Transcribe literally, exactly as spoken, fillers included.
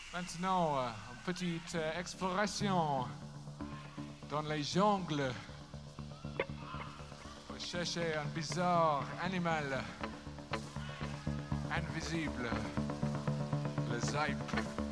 Maintenant, euh, une petite euh, exploration dans les jungles pour chercher un bizarre animal invisible, le Zype.